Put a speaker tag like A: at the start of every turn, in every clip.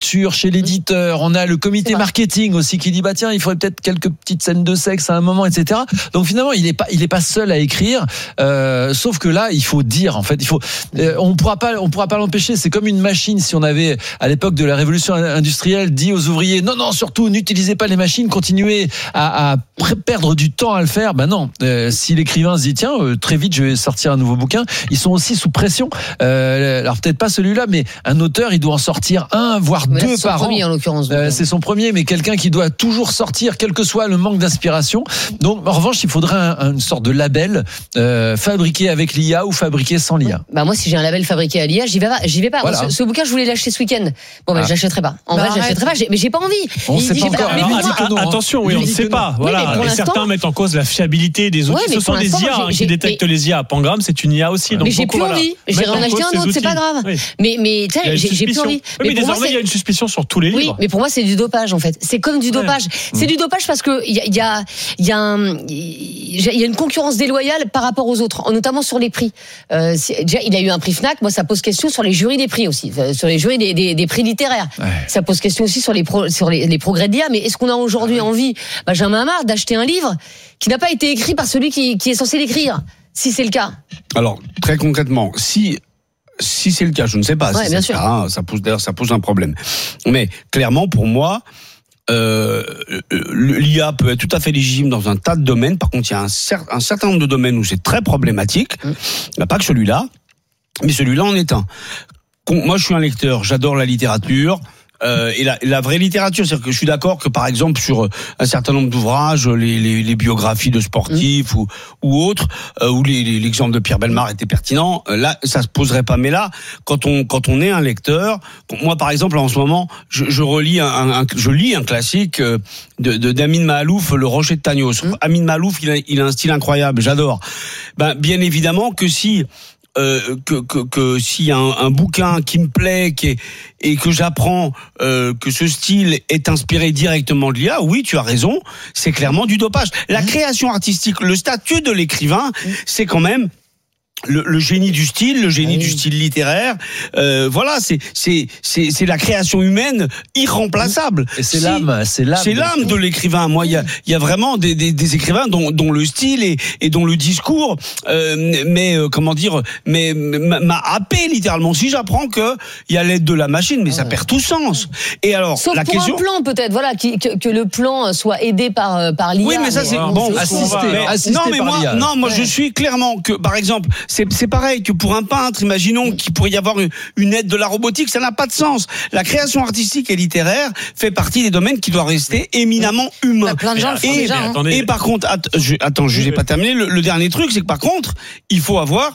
A: l'écriture, chez l'éditeur. On a le comité marketing aussi qui dit bah tiens, il faudrait peut-être quelques petites scènes de sexe à un moment, etc. Donc finalement, il est pas seul à écrire. Sauf que là, il faut dire en fait, on pourra pas l'empêcher. C'est comme une machine. Si on avait à l'époque de la révolution industrielle dit aux ouvriers non, surtout n'utilisez pas les machines, continuez à perdre du temps à le faire. Ben non. Si l'écrivain se dit tiens, très vite je vais sortir un nouveau bouquin, ils sont aussi sous pression. Alors peut-être pas celui-là, mais un auteur, il doit en sortir un, voire deux par an.
B: Premier, en l'occurrence.
A: C'est son premier, mais quelqu'un qui doit toujours sortir, quel que soit le manque d'inspiration. Donc en revanche, il faudrait une sorte de label fabriqué avec l'IA ou fabriqué sans l'IA.
B: Bah moi, si j'ai un label fabriqué à l'IA, j'y vais pas.
A: Voilà.
B: Ce bouquin, je voulais l'acheter ce week-end. Bon, je l'achèterai pas. En vrai, je l'achèterai pas. Mais j'ai pas envie.
A: On sait pas encore.
C: Attention, oui, on ne sait pas. Voilà. Et certains mettent en cause la fiabilité des outils. Ce sont des IA qui détectent les IA. Pangram, c'est une IA aussi.
B: Mais j'ai plus envie. J'irai en acheter un autre, c'est pas grave. Mais j'ai plus envie.
C: Mais désormais, il y a une suspicion sur tous les livres.
B: Oui, mais pour moi, c'est du dopage en fait. C'est comme du dopage. C'est du dopage parce que il y a une concurrence déloyale par rapport aux autres, notamment sur les prix. Déjà, il a eu un prix Fnac. Moi, ça pose question sur les jurys des prix aussi, sur les jurys des prix littéraires. Ouais. Ça pose question aussi sur les progrès de l'IA. Mais est-ce qu'on a aujourd'hui envie, Benjamin Amar, d'acheter un livre qui n'a pas été écrit par celui qui est censé l'écrire, si c'est le cas?
D: Alors, très concrètement, si c'est le cas, je ne sais pas.
B: Ouais,
D: si
B: bien
D: c'est
B: sûr.
D: le cas, ça pose un problème. Mais clairement, pour moi, l'IA peut être tout à fait légitime dans un tas de domaines. Par contre, il y a un certain nombre de domaines où c'est très problématique. Il n'y a pas que celui-là, mais celui-là en est un. Moi, je suis un lecteur, j'adore la littérature. Et la vraie littérature, c'est-à-dire que je suis d'accord que par exemple sur un certain nombre d'ouvrages, les biographies de sportifs ou autres, où l'exemple de Pierre Bellemare était pertinent, là ça se poserait pas. Mais là, quand on est un lecteur, moi par exemple en ce moment, je lis un classique d'Amin Mahalouf, Le Rocher de Tagnos. Amin Mahalouf, il a un style incroyable, j'adore. Bien évidemment que si s'il y a un bouquin qui me plaît et que j'apprends que ce style est inspiré directement de l'IA, oui, tu as raison, c'est clairement du dopage. La création artistique, le statut de l'écrivain, c'est quand même le génie du style, le génie du style littéraire, voilà, c'est la création humaine irremplaçable.
A: Et c'est l'âme
D: de l'écrivain. Moi, il y a vraiment des écrivains dont le style et dont le discours, m'a happé littéralement. Si j'apprends que il y a l'aide de la machine, mais ça perd tout sens. Et alors,
B: sauf
D: la
B: pour
D: question,
B: un plan peut-être, voilà, que le plan soit aidé par l'IA.
D: Oui, mais ça c'est bon,
A: assisté par l'IA.
D: Moi je suis clairement que, par exemple, c'est pareil que pour un peintre, imaginons qu'il pourrait y avoir une aide de la robotique, ça n'a pas de sens. La création artistique et littéraire fait partie des domaines qui doivent rester éminemment humains.
B: Plein de gens le font déjà.
D: Et par contre, je n'ai pas terminé. Le dernier truc, c'est que par contre, il faut avoir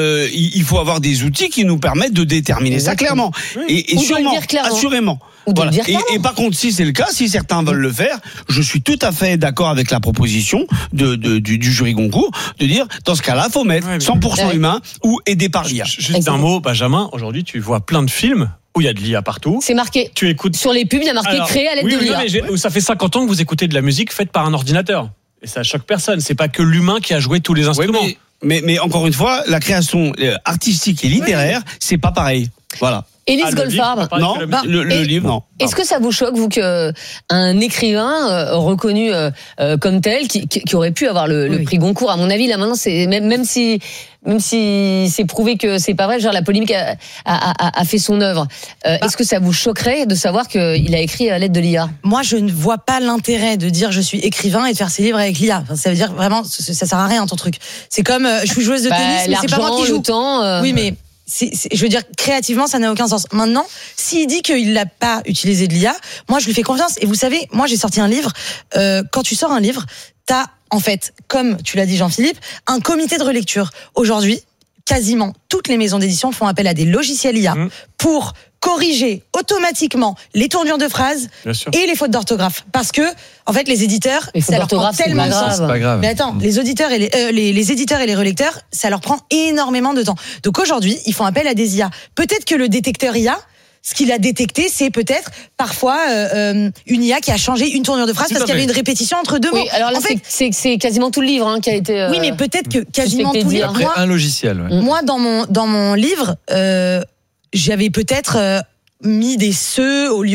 D: des outils qui nous permettent de déterminer ça clairement. Et sûrement, assurément. Voilà. Et par contre, si c'est le cas, si certains veulent le faire, je suis tout à fait d'accord avec la proposition du jury Goncourt de dire, dans ce cas-là, faut mettre 100% humain ou aidé par l'IA.
C: Juste un mot, Benjamin, aujourd'hui, tu vois plein de films où il y a de l'IA partout.
B: C'est marqué.
C: Tu écoutes.
B: Sur les pubs, il y a marqué créé à l'aide de l'IA.
C: Mais ça fait 50 ans que vous écoutez de la musique faite par un ordinateur. Et ça choque personne. C'est pas que l'humain qui a joué tous les instruments.
D: Mais encore une fois, la création artistique et littéraire, c'est pas pareil. Voilà.
B: Élise Goldfarb.
D: Non, le livre, non.
B: Est-ce que ça vous choque, vous, qu'un écrivain reconnu comme tel, qui aurait pu avoir le prix Goncourt, à mon avis, là maintenant, c'est même si c'est prouvé que c'est pas vrai, genre la polémique a fait son œuvre. Est-ce que ça vous choquerait de savoir qu'il a écrit à l'aide de l'IA?
E: Moi, je ne vois pas l'intérêt de dire je suis écrivain et de faire ses livres avec l'IA. Enfin, ça veut dire vraiment, ça sert à rien ton truc. C'est comme je suis joueuse de tennis, mais c'est pas moi qui joue.
B: Le temps.
E: Oui, mais je veux dire, créativement, ça n'a aucun sens. Maintenant, s'il dit qu'il n'a pas utilisé de l'IA, moi, je lui fais confiance. Et vous savez, moi, j'ai sorti un livre. Quand tu sors un livre, t'as, en fait, comme tu l'as dit, Jean-Philippe, un comité de relecture. Aujourd'hui, quasiment toutes les maisons d'édition font appel à des logiciels IA pour corriger automatiquement les tournures de phrases et les fautes d'orthographe. Parce que, en fait, les éditeurs, ça leur prend tellement de temps.
A: C'est pas grave.
E: Mais attends, les auditeurs et les éditeurs et les relecteurs, ça leur prend énormément de temps. Donc aujourd'hui, ils font appel à des IA. Peut-être que le détecteur IA, ce qu'il a détecté, c'est peut-être parfois une IA qui a changé une tournure de phrase parce qu'il y avait une répétition entre deux mots.
B: Oui, alors là, en fait, c'est quasiment tout le livre qui a été.
E: Oui, mais peut-être que quasiment tout le livre.
A: Après un logiciel. Ouais.
E: Moi, dans mon livre, j'avais peut-être mis des ceux au lieu